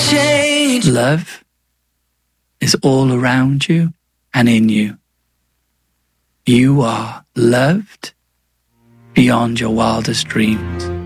change. Love is all around you and in you. You are loved beyond your wildest dreams.